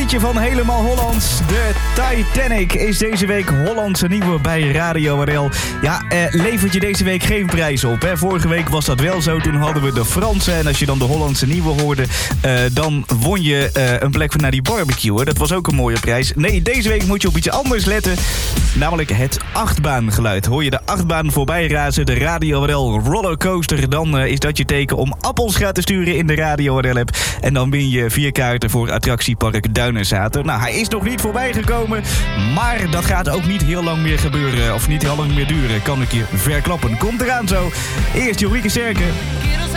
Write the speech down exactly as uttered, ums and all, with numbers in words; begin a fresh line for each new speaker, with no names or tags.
Eentje van helemaal Hollands. De Titanic is deze week Hollandse nieuwe bij Radio R L. Ja, eh, levert je deze week geen prijs op. Hè? Vorige week was dat wel zo. Toen hadden we de Franse. En als je dan de Hollandse nieuwe hoorde, uh, dan won je uh, een plek naar die barbecue. Hè? Dat was ook een mooie prijs. Nee, deze week moet je op iets anders letten. Namelijk het achtbaangeluid. Hoor je de achtbaan voorbij razen, de Radio R L rollercoaster, dan uh, is dat je teken om appels te sturen in de Radio R L-app. En dan win je vier kaarten voor attractiepark Duinenzater. Nou, hij is nog niet voorbij gekomen, maar dat gaat ook niet heel lang meer gebeuren. Of niet heel lang meer duren, kan ik je verklappen. Komt eraan zo. Eerst Jorike Sterke.
Quiero